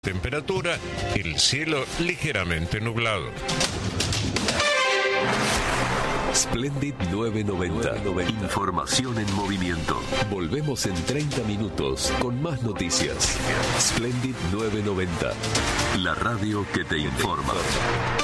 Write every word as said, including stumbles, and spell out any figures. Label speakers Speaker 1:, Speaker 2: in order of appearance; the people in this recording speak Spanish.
Speaker 1: Temperatura, el cielo ligeramente nublado.
Speaker 2: Splendid novecientos noventa. Información en movimiento. Volvemos en treinta minutos con más noticias. Splendid novecientos noventa. La radio que te informa.